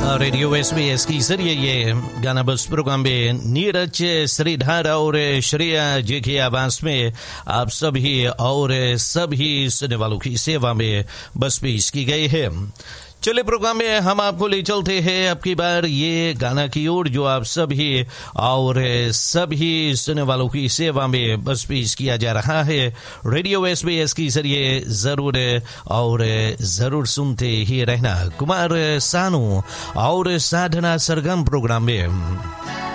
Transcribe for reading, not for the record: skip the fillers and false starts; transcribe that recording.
Radio SBS के जरिए ये गाना बस प्रोग्राम में नीरज श्रीधर और श्रेया जी की आवाज में आप सभी और सभी सुनने वालों की सेवा में बस पेश की गई है। चले प्रोग्राम में हम आपको ले चलते हैं अब की बार ये गाना की ओर जो आप सभी और सभी सुनने वालों की सेवा में बस पेश किया जा रहा है रेडियो एसबीएस के जरिए। जरूर सुनते ही रहना। कुमार सानू और साधना सरगम प्रोग्राम में